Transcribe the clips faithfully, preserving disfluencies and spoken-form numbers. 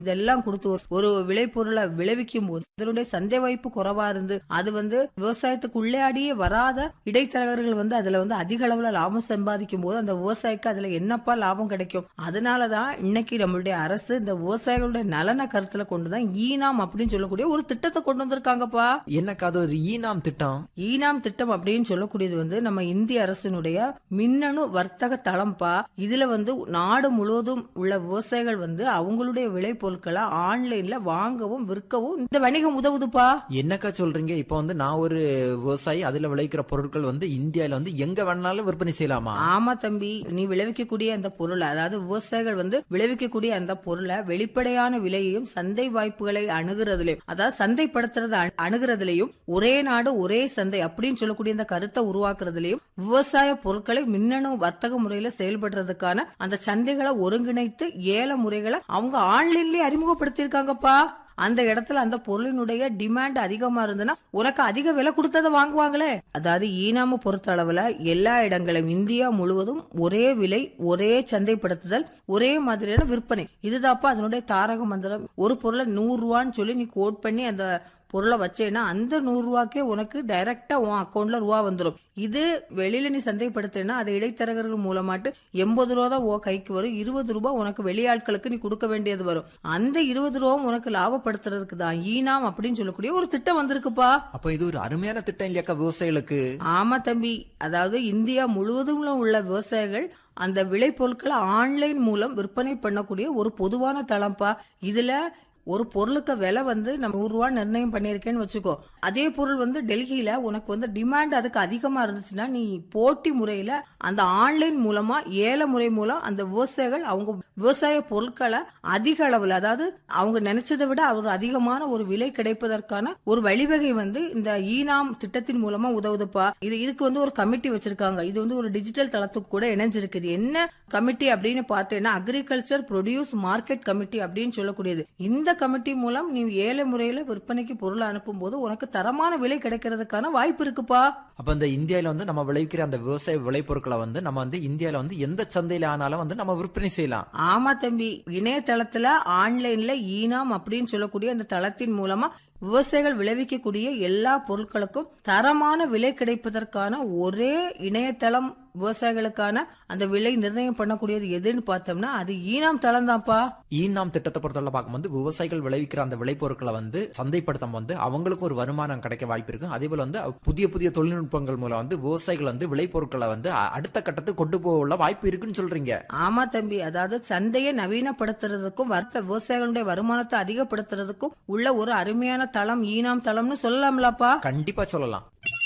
இதெல்லாம் கொடுத்து ஒரு விளைபொருளை விளைவிக்கும் போது இதனுடைய சந்தை வாய்ப்பு குறைவா இருந்து அது வந்து விவசாயத்துக்கு உள்ளாடியே வராத இடைத்தரகர்கள் வந்து அதுல வந்து அதிக அளவுல லாபம் சம்பாதிக்கும் போது அந்த விவசாயிக்கு அதுல என்னப்பா லாபம் கிடைக்கும். அதனாலதான் இன்னைக்கு நம்மளுடைய அரசு இந்த விவசாயிகளுடைய நலனை கருத்துல கொண்டுதான் ஈனாம் அப்படின்னு சொல்லக்கூடிய ஒரு திட்டத்தை கொண்டு வந்திருக்காங்கப்பா. என்னக்கா அது ஒரு ஈனாம் திட்டம்? ஈனாம் திட்டம் அப்படின்னு சொல்லக்கூடியது வந்து நம்ம இந்திய அரசினுடைய மின்னணு வர்த்தக தளம்பா. இதுல வந்து நாடு முழுவதும் உள்ள விவசாயிகள் வந்து அவங்களுடைய விளை பொருட்களை ஆன்லைன்ல வாங்கவும் விற்கவும் இந்த வணிகம் உதவுதுப்பா. என்னக்கா சொல்றீங்க? இப்ப வந்து நான் ஒரு விவசாயி, அதுல விளைவிக்கிற பொருட்கள் வந்து இந்தியால வந்து எங்க வேணாலும் விற்பனை செய்யலாமா? ஆமா தம்பி, நீ விளைவிக்கக்கூடிய அந்த பொருளை, அதாவது விவசாயிகள் வந்து விளைவிக்கக்கூடிய அந்த பொருளை வெளிப்படையான விலையையும் சந்தை வாய்ப்புகளை அணுகிறதுலயும், அதாவது சந்தைப்படுத்துறது அணுகிறதுலயும், ஒரே நாடு ஒரே சந்தை அப்படின்னு சொல்லக்கூடிய இந்த கருத்தை உருவாக்குறதுலயும், விவசாய பொருட்களை மின்னணு வர்த்தக முறையில செயல்படுறதுக்கான அந்த சந்தைகளை ஒருங்கிணைத்து ஏல முறைகளை அவங்க ஆன்லைன்லயே அறிமுகப்படுத்தி இருக்காங்கப்பா. அந்த இடத்துல அந்த பொருளினுடைய டிமாண்ட் அதிகமா இருந்ததுன்னா உனக்கு அதிக விலை கொடுத்ததை வாங்குவாங்களே. அதாவது ஈனாம பொறுத்த அளவுல எல்லா இடங்களும் இந்தியா முழுவதும் ஒரே விலை, ஒரே சந்தைப்படுத்துதல், ஒரே மாதிரியான விற்பனை, இதுதாப்பா அதனுடைய தாரக மந்திரம். ஒரு பொருளை நூறு ரூபான்னு சொல்லி நீ கோட் பண்ணி அந்த பொருளை வச்சேன்னா அந்த நூறு ரூபாய்க்கே உனக்கு டைரக்டா உன் அக்கௌண்ட்ல ரூபா வந்துடும். இது வெளியில நீ சந்தைப்படுத்தினா அது இடைத்தரகர்கள் மூலமாட்டு எண்பது ரூபா தான் உன் கைக்கு வரும். இருபது ரூபாய் உனக்கு வெளியாட்களுக்கு நீ கொடுக்க வேண்டியது வரும். அந்த இருபது ரூபா உனக்கு லாபப்படுத்துறதுக்கு தான் ஈனாம் அப்படின்னு சொல்லக்கூடிய ஒரு திட்டம் வந்திருக்குப்பா. அப்ப இது ஒரு அருமையான திட்டம் இல்லையாக்கா விவசாயிகளுக்கு? ஆமா தம்பி, அதாவது இந்தியா முழுவதும் உள்ள விவசாயிகள் அந்த விளை பொருட்களை ஆன்லைன் மூலம் விற்பனை பண்ணக்கூடிய ஒரு பொதுவான தளம்பா. இதுல ஒரு பொருளுக்கு விலை வந்து நம்ம நூறு ரூபாய் நிர்ணயம் பண்ணிருக்கேன்னு வச்சுக்கோ. அதே பொருள் வந்து டெல்லியில உனக்கு வந்து டிமாண்ட் அதுக்கு அதிகமா இருந்துச்சுன்னா நீ போட்டி முறையில அந்த ஆன்லைன் மூலமா ஏல முறை மூலம் அந்த விவசாயிகள் அவங்க விவசாய பொருட்களை அதிக அளவுல, அதாவது அவங்க நினைச்சதை விட ஒரு அதிகமான ஒரு விலை கிடைப்பதற்கான ஒரு வழிவகை வந்து இந்த ஈனாம் திட்டத்தின் மூலமா உதவுதுப்பா. இது இதுக்கு வந்து ஒரு கமிட்டி வச்சிருக்காங்க. இது வந்து ஒரு டிஜிட்டல் தளத்துக்கு கூட இணைஞ்சிருக்குது. என்ன கமிட்டி அப்படின்னு பார்த்தேன்னா அக்ரிகல்ச்சர் ப்ரொடியூஸ் மார்க்கெட் கமிட்டி அப்படின்னு சொல்லக்கூடியது. இந்த கமிட்டி மூலம் நீ ஏழை முறையில விற்பனைக்கு பொருள் அனுப்பும் போது உனக்கு தரமான விலை கிடைக்கிறதுக்கான வாய்ப்பு இருக்குப்பா. அப்ப இந்த இந்தியால வந்து நம்ம விளைவிக்கிற அந்த விவசாய விளைபொருட்களை வந்து நம்ம வந்து இந்தியால வந்து எந்த சந்தையில ஆனாலும் வந்து நம்ம விற்பனை செய்யலாம். ஆமா தம்பி, இணையதளத்துல ஆன்லைன்ல ஈனாம் அப்படின்னு சொல்லக்கூடிய அந்த தளத்தின் மூலமா விவசாயிகள் விளைவிக்கக்கூடிய எல்லா பொருட்களுக்கும் தரமான விலை கிடைப்பதற்கான ஒரே இணையதளம் விவசாயிகளுக்கான அந்த விலை நிர்ணயம் பண்ணக்கூடியது எதுன்னு பார்த்தோம்னா அது ஈனாம் தளம் தான்ப்பா. ஈனாம் திட்டத்தை பொறுத்தவரை பார்க்கும்போது விவசாயிகள் விளைவிக்கிற அந்த விளைபொருட்களை வந்து சந்தைப்படுத்தும் வந்து அவங்களுக்கும் ஒரு வருமானம் கிடைக்க வாய்ப்பு இருக்கு. அதே போல வந்து புதிய புதிய தொழில்நுட்பங்கள் மூலம் வந்து விவசாயிகள் வந்து விளைபொருட்களை வந்து அடுத்த கட்டத்துக்கு கொண்டு போக வாய்ப்பு இருக்குன்னு சொல்றீங்க. ஆமா தம்பி, அதாவது சந்தையை நவீனப்படுத்துறதுக்கும் வர்த்த விவசாயிகளுடைய வருமானத்தை அதிகப்படுத்துறதுக்கும் உள்ள ஒரு அருமையான தளம் ஈனாம் தளம்னு சொல்லலாம்லப்பா. கண்டிப்பா சொல்லலாம்.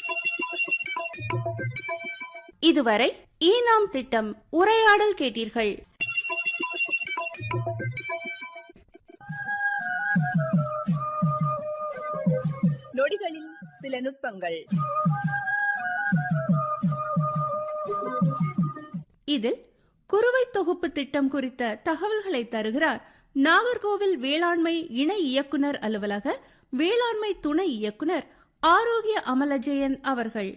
இதுவரை ஈனாம் திட்டம் உரையாடல் கேட்டீர்கள். நொடிகளில் சில நுட்பங்கள். இதில் குறுவை தொகுப்பு திட்டம் குறித்த தகவல்களை தருகிறார் நாகர்கோவில் வேளாண்மை இணை இயக்குனர் அலுவலக வேளாண்மை துணை இயக்குனர் ஆரோக்கிய அமலஜெயன் அவர்கள்.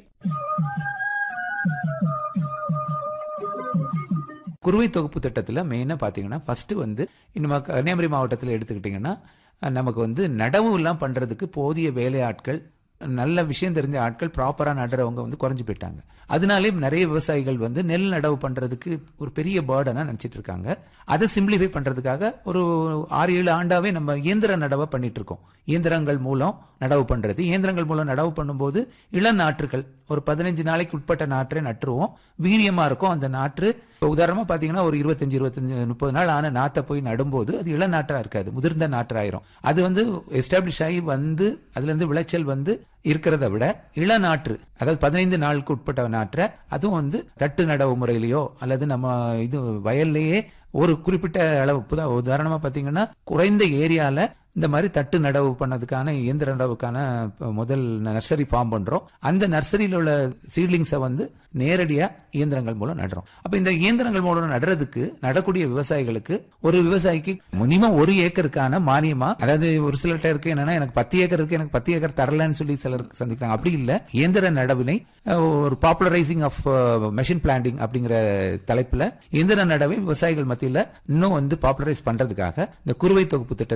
குறுவை தொகுப்பு திட்டத்தில் மெயினாக பார்த்தீங்கன்னா ஃபர்ஸ்ட் வந்து நம்ம கன்னியாகுமரி மாவட்டத்தில் எடுத்துக்கிட்டிங்கன்னா நமக்கு வந்து நடவு எல்லாம் பண்ணுறதுக்கு போதிய வேலையாட்கள், நல்ல விஷயம் தெரிஞ்ச ஆட்கள், ப்ராப்பராக நடுறவங்க வந்து குறைஞ்சு போயிட்டாங்க. அதனாலே நிறைய விவசாயிகள் வந்து நெல் நடவு பண்ணுறதுக்கு ஒரு பெரிய பேர்டனா நினச்சிட்டு இருக்காங்க. அதை சிம்பிளிஃபை பண்ணுறதுக்காக ஒரு ஆறு ஏழு ஆண்டாவே நம்ம இயந்திர நடவை பண்ணிட்டு இருக்கோம். இயந்திரங்கள் மூலம் நடவு பண்ணுறது, இயந்திரங்கள் மூலம் நடவு பண்ணும்போது இளநாற்றுகள் ஒரு பதினஞ்சு நாளைக்கு உட்பட்ட நாற்றை நட்டுருவோம். வீரியமா இருக்கும் அந்த நாற்று. இப்போ உதாரணமா பாத்தீங்கன்னா ஒரு இருபத்தஞ்சு இருபத்தஞ்சு முப்பது நாள் ஆன நாத்தை போய் நடும்போது அது இளநாற்றா இருக்காது, முதிர்ந்த நாற்றாயிரும். அது வந்து எஸ்டாப்ளிஷ் ஆகி வந்து அதுல இருந்து விளைச்சல் வந்து இருக்கிறத விட இளநாற்று, அதாவது பதினைந்து நாளுக்கு உட்பட்ட நாற்றை, அதுவும் வந்து தட்டு நடவு முறையிலயோ அல்லது நம்ம இது வயல்லையே ஒரு குறிப்பிட்ட அளவு, உதாரணமா பாத்தீங்கன்னா குறைந்த ஏரியால இந்த மாதிரி தட்டு நடவு பண்ணதுக்கான இயந்திர நடவுக்கான முதல் நர்சரி ஃபார்ம் பண்றோம். அந்த நர்சரியில உள்ள சீட்லிங்ஸை வந்து நேரடியா இயந்திரங்கள் மூலம் நடுறோம். அப்ப இந்த இயந்திரங்கள் மூலம் நடுறதுக்கு நடக்கூடிய விவசாயிகளுக்கு ஒரு விவசாயிக்கு மினிமம் ஒரு ஏக்கருக்கான மானியமா, அதாவது ஒரு சிலர்கிட்ட இருக்கு என்னன்னா எனக்கு பத்து ஏக்கர் இருக்கு எனக்கு பத்து ஏக்கர் தரலன்னு சொல்லி சிலர் சந்திக்கிறாங்க. அப்படி இல்ல, இயந்திர நடவினை ஒரு பாப்புலரைசிங் ஆஃப் மெஷின் பிளான்டிங் அப்படிங்கிற தலைப்புல இயந்திர நடவை விவசாயிகள் மத்தியில இன்னும் வந்து பாப்புலரைஸ் பண்றதுக்காக இந்த குறுவை தொகுப்பு திட்டத்தை